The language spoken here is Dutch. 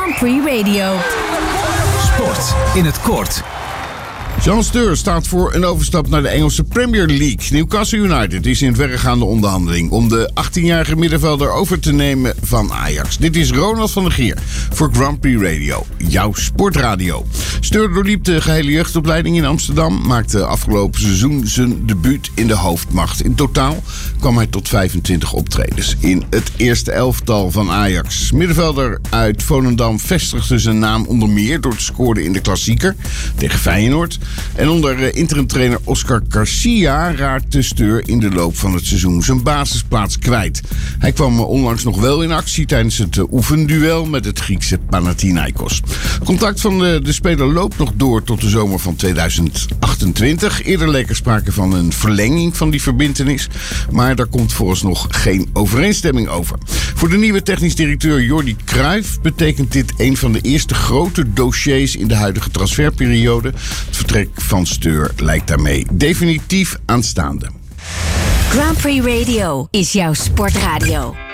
Grand Prix Radio. Sport in het kort. Jean Steur staat voor een overstap naar de Engelse Premier League. Newcastle United is in verregaande onderhandeling om de 18-jarige middenvelder over te nemen van Ajax. Dit is Ronald van der Gier voor Grand Prix Radio, jouw sportradio. Steur doorliep de gehele jeugdopleiding in Amsterdam, maakte afgelopen seizoen zijn debuut in de hoofdmacht. In totaal kwam hij tot 25 optredens in het eerste elftal van Ajax. Middenvelder uit Volendam vestigde zijn naam onder meer door te scoren in de klassieker tegen Feyenoord. En onder interimtrainer Oscar Garcia raakte Steur in de loop van het seizoen zijn basisplaats kwijt. Hij kwam onlangs nog wel in actie tijdens het oefenduel met het Griekse Panathinaikos. Het contract van de speler loopt nog door tot de zomer van 2028. Eerder leek er sprake van een verlenging van die verbintenis, maar daar komt vooralsnog geen overeenstemming over. Voor de nieuwe technisch directeur Jordi Cruijff betekent dit een van de eerste grote dossiers in de huidige transferperiode. Het vertrek van Steur lijkt daarmee definitief aanstaande. Grand Prix Radio is jouw sportradio.